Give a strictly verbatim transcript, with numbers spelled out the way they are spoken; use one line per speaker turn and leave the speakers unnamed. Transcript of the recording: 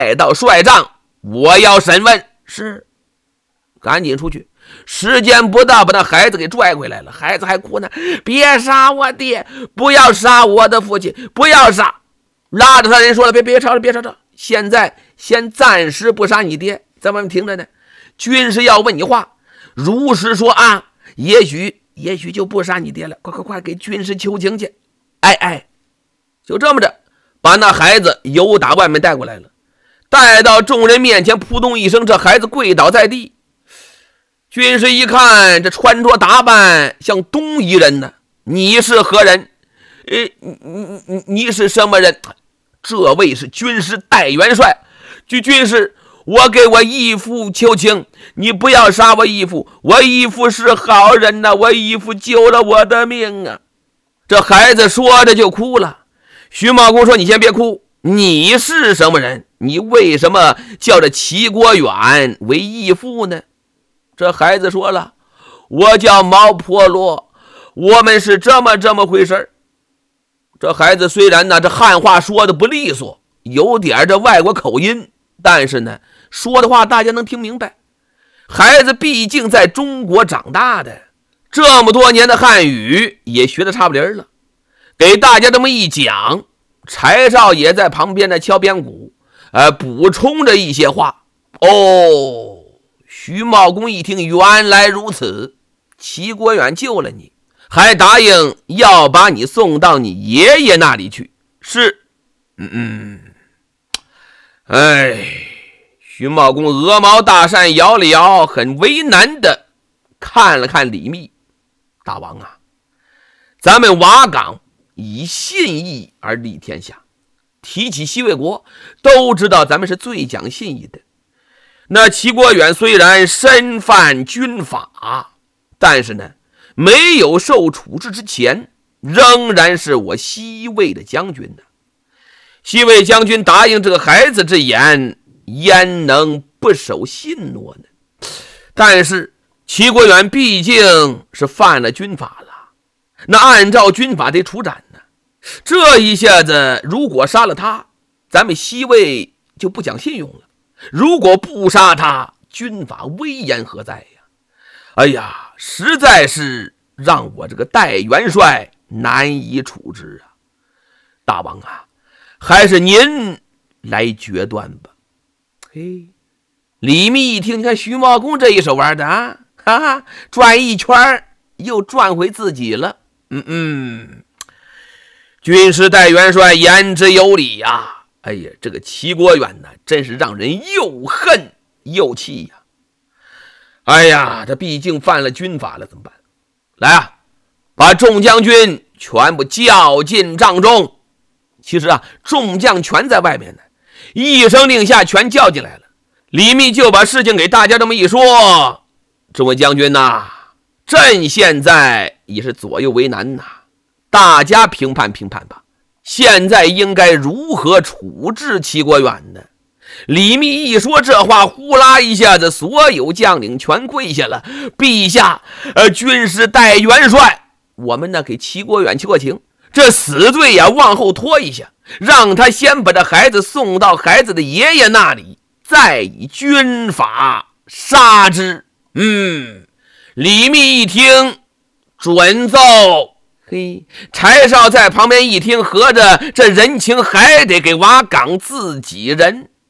带到帅帐，我要审问。是，赶紧出去，时间不到，把那孩子给拽回来了。孩子还哭呢，别杀我爹，不要杀我的父亲，不要杀。拉着他人说了，别别吵了，别吵吵，现在先暂时不杀你爹，在外面停着呢。军师要问你话，如实说啊，也许也许就不杀你爹了。快快快，给军师求情去。哎哎，就这么着，把那孩子由打外面带过来了，带到众人面前，扑通一声，这孩子跪倒在地。军师一看，这穿着打扮像东夷人呢。你是何人？呃，你你你是什么人？这位是军师戴元帅。据军师，我给我义父求情，你不要杀我义父，我义父是好人呐、啊，我义父救了我的命啊！这孩子说着就哭了。徐茂公说：“你先别哭，你是什么人？你为什么叫这齐国远为义父呢？”这孩子说了：“我叫毛婆罗，我们是这么这么回事。”这孩子虽然呢这汉话说的不利索，有点这外国口音，但是呢说的话大家能听明白。孩子毕竟在中国长大的，这么多年的汉语也学得差不离了。给大家这么一讲，柴少也在旁边的敲边鼓，呃，补充着一些话。哦，徐茂公一听，原来如此，齐国远救了你，还答应要把你送到你爷爷那里去。是，嗯嗯，哎，徐茂公鹅毛大扇摇了摇，很为难的看了看李密。大王啊，咱们瓦岗以信义而立天下，提起西魏国，都知道咱们是最讲信义的。那齐国远虽然身犯军法，但是呢没有受处置之前，仍然是我西魏的将军呢。西魏将军答应这个孩子之言，焉能不守信诺呢？但是齐国远毕竟是犯了军法了，那按照军法得处斩呢。这一下子如果杀了他，咱们西魏就不讲信用了；如果不杀他，军法威严何在呀？哎呀，实在是让我这个戴元帅难以处置啊！大王啊，还是您来决断吧。嘿，李密一听，你看徐茂公这一手玩的啊，哈哈，转一圈又转回自己了。嗯嗯，军师戴元帅言之有理呀、啊。哎呀，这个齐国远呢，真是让人又恨又气呀、啊。哎呀，他毕竟犯了军法了，怎么办？来啊，把众将军全部叫进帐中。其实啊，众将全在外面呢，一声令下，全叫进来了。李密就把事情给大家这么一说：“众位将军呐、啊，朕现在也是左右为难呐、啊，大家评判评判吧。现在应该如何处置齐国远呢？”李密一说这话，呼啦一下子，所有将领全跪下了。陛下，呃，军师戴元帅，我们呢给齐国远求个情，这死罪呀往后拖一下，让他先把这孩子送到孩子的爷爷那里，再以军法杀之。嗯，李密一听，准奏。嘿，柴少在旁边一听，合着这人情还得给瓦岗自己人。